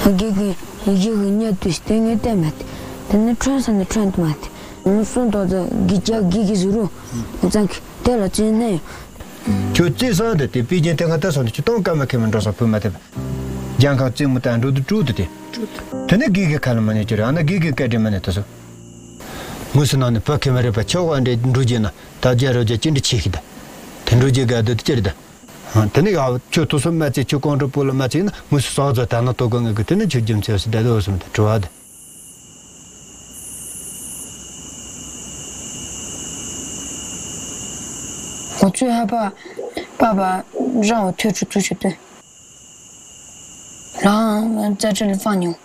이게 그냥 뒤스탱에 때문에 근데 트랜스는 트렌드 맛 무슨도 기기즈로 그냥 때려지네 저제서데 비진 때가 손이 좀 까맣게만 줘서 보면데 장가 쯤부터 주드데 근데 기계 칼만이 저래 안 기계 깨지면 돼서 무슨 안에 바퀴마를 받쳐가는데 루지나 다자로제 진짜 치기다 텐루지가 되더다 근데 저도 손맛이 조건으로 볼맛이 무슨 사자 단어 또 건가 그때는 좀 제어서 되도록 좋아다 我最害怕爸爸让我退出足球队，然后在这里放牛。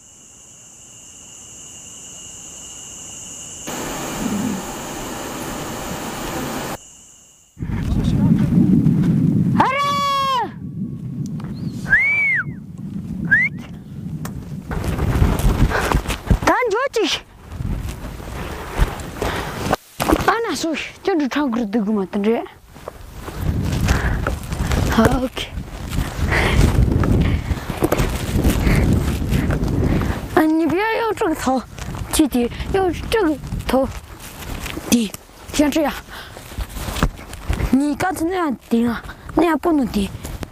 所以就是唱歌的歌嘛，等着。好 ，OK。你不要用这个头去顶，用这个头顶，像这样。你刚才那样顶啊，那样不能顶。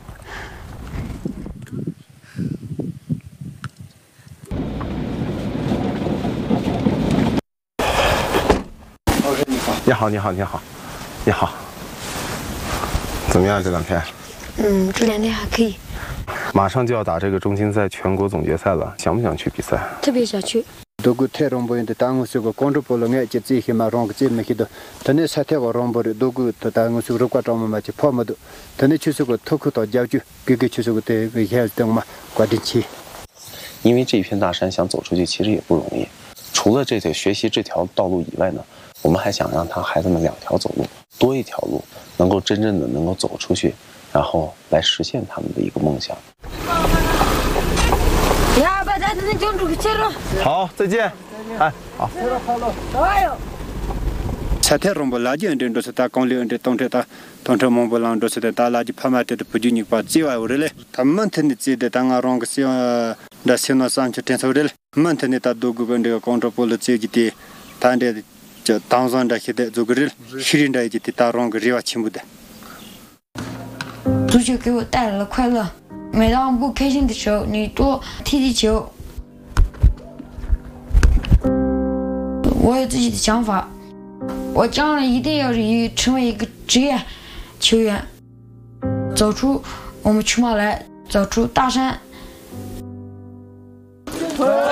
你好，你好，你好，你好，怎么样这两天？ 这两天还可以。 马上就要打这个中青赛全国总决赛了，想不想去比赛？ 特别想去。 都个太容易的，当我是个广州波龙爱就这些嘛，让个这么些的，但是沙特个容易的，都个当我是个国家嘛就跑么的，但是就是个脱口到教具，这个就是个对个孩子等嘛，管得起。 因为这片大山想走出去其实也不容易，除了这个学习这条道路以外呢。 我们还想让孩子们两条走路，多一条路，能够真正的能够走出去，然后来实现他们的一个梦想。好，再见。哎，好。 沙特人不垃圾，人都是打工人，东车蒙布朗都是打垃圾，拍卖的不就你把计划回来，他们天的记得当阿让个些那些那上去天收的，们天的打多个跟这个广州波了这几天，他的。 当上这些的这个人，学人在一起打让个人话全部的。 足球给我带来了快乐。每当不开心的时候，你多踢球。我有自己的想法，我将来一定要成为一个职业球员，走出我们曲马来，走出大山。